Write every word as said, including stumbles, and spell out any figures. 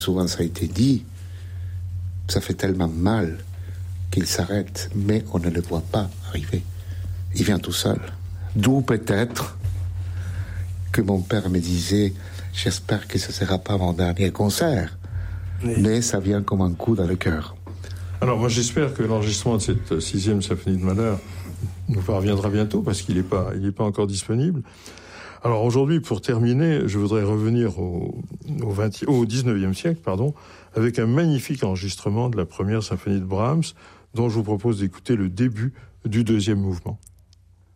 Souvent ça a été dit, ça fait tellement mal qu'il s'arrête, mais on ne le voit pas arriver. Il vient tout seul. D'où peut-être que mon père me disait, j'espère que ce ne sera pas mon dernier concert. Oui. Mais ça vient comme un coup dans le cœur. Alors moi j'espère que l'enregistrement de cette sixième symphonie de Mahler nous parviendra bientôt, parce qu'il n'est pas, il n'est pas encore disponible. Alors aujourd'hui, pour terminer, je voudrais revenir au, au, vingtième, au dix-neuvième siècle, pardon, avec un magnifique enregistrement de la première symphonie de Brahms, dont je vous propose d'écouter le début du deuxième mouvement.